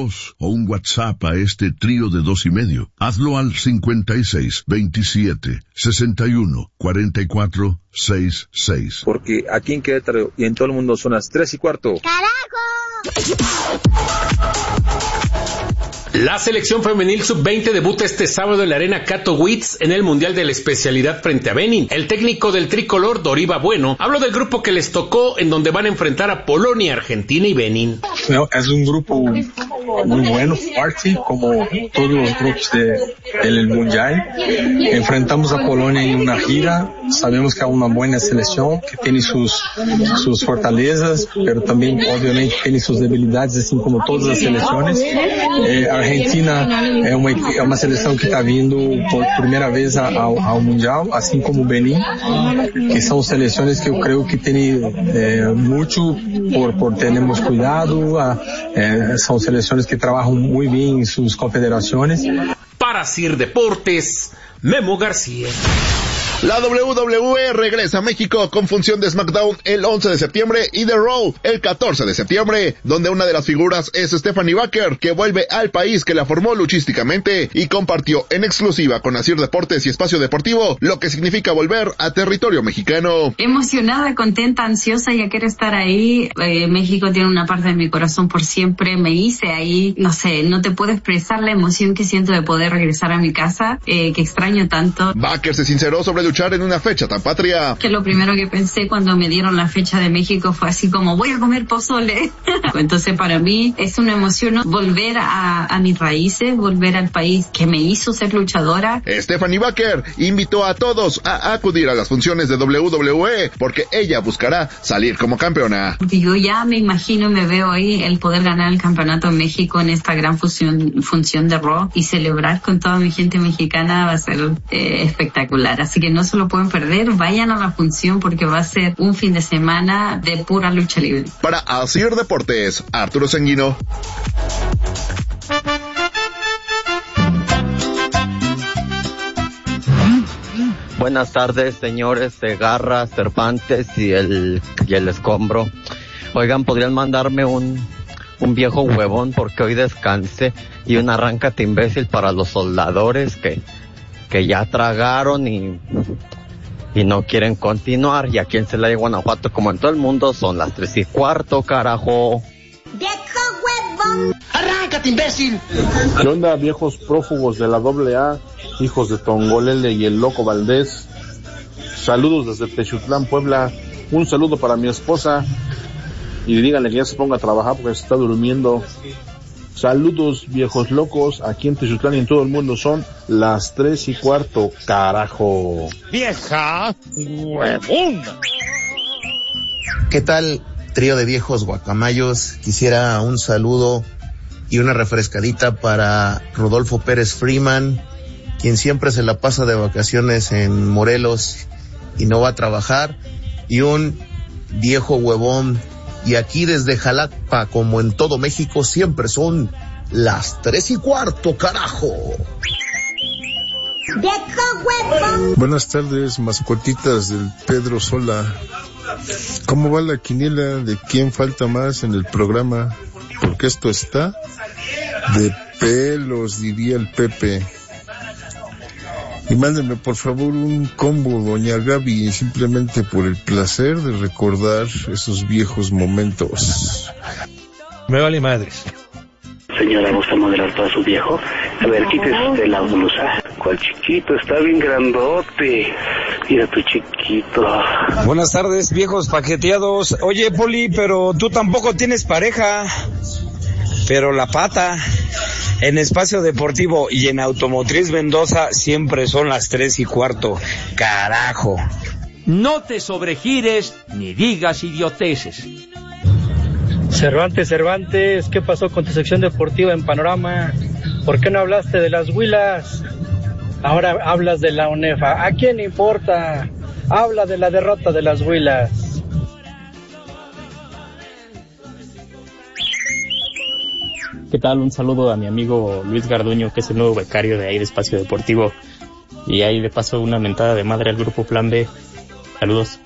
voz o un WhatsApp a este trío de 2 y medio. Hazlo al 56 27 61 44 66. Porque aquí en Querétaro y en todo el mundo son las 3:15. ¡Carajo! La selección femenil sub-20 debuta este sábado en la Arena Katowice en el Mundial de la Especialidad frente a Benin. El técnico del tricolor, Doriva Bueno, habló del grupo que les tocó, en donde van a enfrentar a Polonia, Argentina y Benin. Es un grupo muy bueno, fuerte, como todos los grupos del Mundial. Enfrentamos a Polonia en una gira. Sabemos que es una buena selección, que tiene sus fortalezas, pero también obviamente tiene sus debilidades, así como todas las selecciones. Argentina é uma seleção que está vindo por primeira vez ao Mundial, assim como o Benin, que são seleções que eu creio que tem muito por termos cuidado, são seleções que trabalham muito bem em suas confederações. Para CIR Deportes, Memo García. La WWE regresa a México con función de SmackDown el 11 de septiembre y de Raw el 14 de septiembre, donde una de las figuras es Stephanie Baker, que vuelve al país que la formó luchísticamente y compartió en exclusiva con Asir Deportes y Espacio Deportivo lo que significa volver a territorio mexicano. Emocionada, contenta, ansiosa, ya quiero estar ahí. México tiene una parte de mi corazón por siempre. Me hice ahí, no sé, no te puedo expresar la emoción que siento de poder regresar a mi casa, que extraño tanto. Baker se sinceró sobre luchar en una fecha tan patria. Que lo primero que pensé cuando me dieron la fecha de México fue así como, voy a comer pozole. Entonces para mí es una emoción, ¿no? Volver a mis raíces, volver al país que me hizo ser luchadora. Stephanie Baker invitó a todos a acudir a las funciones de WWE porque ella buscará salir como campeona. Yo ya me imagino, me veo ahí el poder ganar el campeonato en México en esta gran función de Raw y celebrar con toda mi gente mexicana va a ser espectacular. Así que no se lo pueden perder, vayan a la función porque va a ser un fin de semana de pura lucha libre. Para Asir Deportes, Arturo Sanguino. Buenas tardes, señores de Garras, Cervantes y el Escombro. Oigan, ¿podrían mandarme un viejo huevón porque hoy descanse y un arráncate imbécil para los soldadores que ya tragaron y no quieren continuar? Y aquí en Celaya, Guanajuato, como en todo el mundo, son las 3:15, carajo. ¡Viejo huevón! ¡Arráncate, imbécil! ¿Qué onda, viejos prófugos de la AA, hijos de Tongolele y el Loco Valdés? Saludos desde Texutlán, Puebla. Un saludo para mi esposa y díganle que ya se ponga a trabajar porque se está durmiendo. Saludos, viejos locos, aquí en Texutlán y en todo el mundo son las 3:15, carajo. ¡Vieja huevona! ¿Qué tal, trío de viejos guacamayos? Quisiera un saludo y una refrescadita para Rodolfo Pérez Freeman, quien siempre se la pasa de vacaciones en Morelos y no va a trabajar, y un viejo huevón. Y aquí desde Jalapa, como en todo México, siempre son las 3:15, carajo. ¡Viejo huevón! Buenas tardes, mascotitas del Pedro Sola. ¿Cómo va la quiniela de quién falta más en el programa? Porque esto está de pelos, diría el Pepe. Y mándenme por favor un combo, doña Gaby, simplemente por el placer de recordar esos viejos momentos. Me vale madres. Señora, ¿gusta modelar todo su viejo? A ver, quítese la blusa. ¿Cuál chiquito? Está bien grandote. Mira tu chiquito. Buenas tardes, viejos paqueteados. Oye, Poli, pero tú tampoco tienes pareja. Pero la pata. En Espacio Deportivo y en Automotriz Mendoza siempre son las 3:15, carajo. No te sobregires ni digas idioteces. Cervantes, ¿qué pasó con tu sección deportiva en Panorama? ¿Por qué no hablaste de las Huilas? Ahora hablas de la UNEFA. ¿A quién importa? Habla de la derrota de las Huilas. ¿Qué tal? Un saludo a mi amigo Luis Garduño, que es el nuevo becario de ahí de Espacio Deportivo. Y ahí de paso una mentada de madre al grupo Plan B. Saludos.